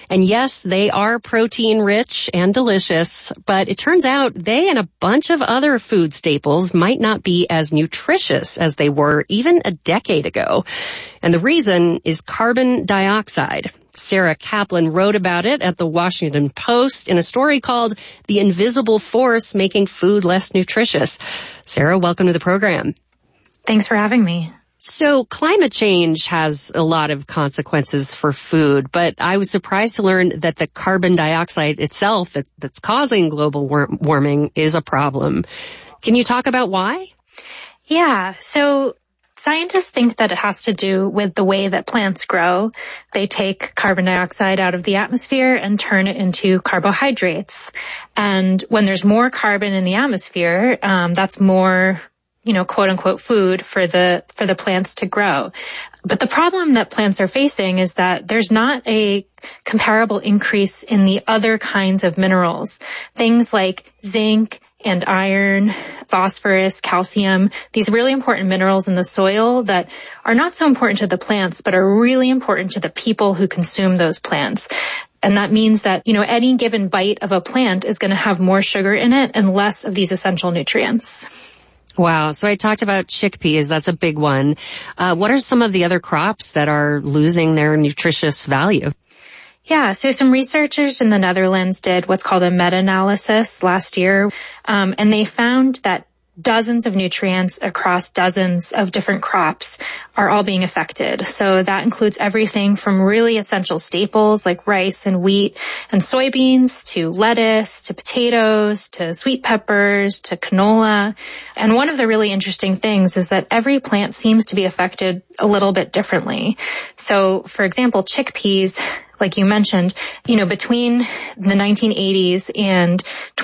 And yes, they are protein rich and delicious, but it turns out they and a bunch of other food staples might not be as nutritious as they were even a decade ago. And the reason is carbon dioxide. Sarah Kaplan wrote about it at the Washington Post in a story called The Invisible Force Making Food Less Nutritious. Sarah, welcome to the program. Thanks for having me. So climate change has a lot of consequences for food, but I was surprised to learn that the carbon dioxide itself that's causing global warming is a problem. Can you talk about why? Yeah, so scientists think that it has to do with the way that plants grow. They take carbon dioxide out of the atmosphere and turn it into carbohydrates. And when there's more carbon in the atmosphere, that's more, quote unquote food for the plants to grow. But the problem that plants are facing is that there's not a comparable increase in the other kinds of minerals. Things like zinc and iron, phosphorus, calcium, these really important minerals in the soil that are not so important to the plants, but are really important to the people who consume those plants. And that means that, any given bite of a plant is going to have more sugar in it and less of these essential nutrients. Wow. So I talked about chickpeas. That's a big one. What are some of the other crops that are losing their nutritious value? Yeah, so some researchers in the Netherlands did what's called a meta-analysis last year, and they found that dozens of nutrients across dozens of different crops are all being affected. So that includes everything from really essential staples like rice and wheat and soybeans to lettuce to potatoes to sweet peppers to canola. And one of the really interesting things is that every plant seems to be affected a little bit differently. So, for example, chickpeas, like you mentioned, between the 1980s and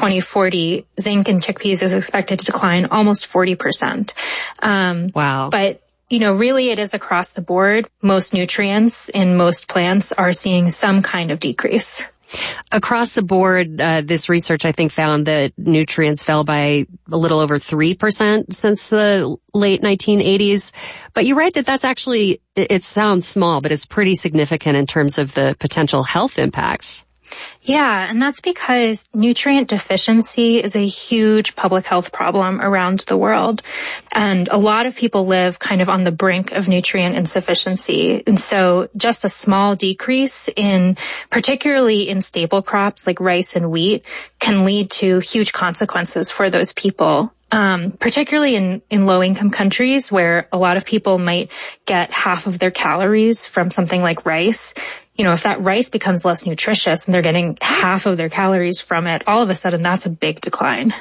2040, zinc in chickpeas is expected to decline almost 40%. Wow. But, really it is across the board. Most nutrients in most plants are seeing some kind of decrease. Across the board, this research, I think, found that nutrients fell by a little over 3% since the late 1980s. But you write that that's actually, it sounds small, but it's pretty significant in terms of the potential health impacts. Yeah, and that's because nutrient deficiency is a huge public health problem around the world. And a lot of people live kind of on the brink of nutrient insufficiency. And so just a small decrease particularly in staple crops like rice and wheat, can lead to huge consequences for those people. Particularly in low-income countries where a lot of people might get half of their calories from something like rice. If that rice becomes less nutritious and they're getting half of their calories from it, all of a sudden that's a big decline.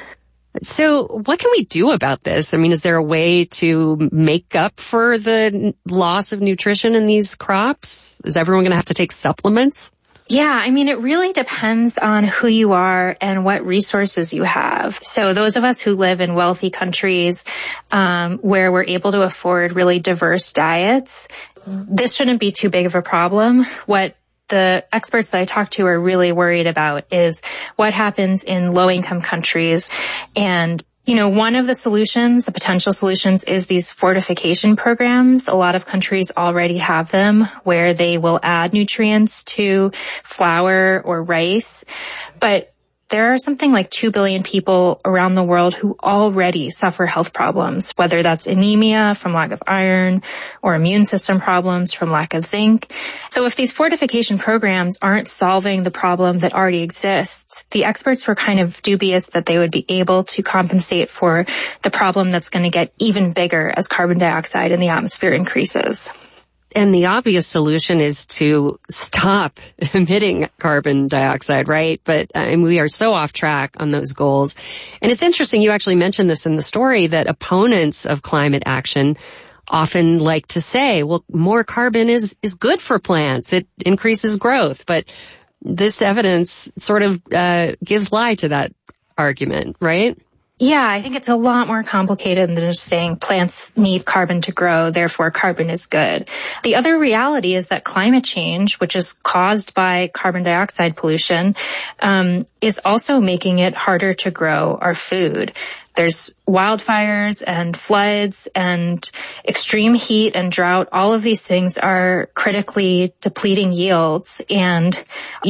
So what can we do about this? I mean, is there a way to make up for the loss of nutrition in these crops? Is everyone going to have to take supplements? Yeah, it really depends on who you are and what resources you have. So those of us who live in wealthy countries, where we're able to afford really diverse diets, this shouldn't be too big of a problem. What the experts that I talked to are really worried about is what happens in low-income countries. And one of the potential solutions is these fortification programs. A lot of countries already have them where they will add nutrients to flour or rice. But there are something like 2 billion people around the world who already suffer health problems, whether that's anemia from lack of iron or immune system problems from lack of zinc. So if these fortification programs aren't solving the problem that already exists, the experts were kind of dubious that they would be able to compensate for the problem that's going to get even bigger as carbon dioxide in the atmosphere increases. And the obvious solution is to stop emitting carbon dioxide, right? But we are so off track on those goals. And it's interesting, you actually mentioned this in the story, that opponents of climate action often like to say, well, more carbon is good for plants. It increases growth. But this evidence sort of gives lie to that argument, right? Yeah, I think it's a lot more complicated than just saying plants need carbon to grow, therefore carbon is good. The other reality is that climate change, which is caused by carbon dioxide pollution, is also making it harder to grow our food. There's wildfires and floods and extreme heat and drought. All of these things are critically depleting yields. And,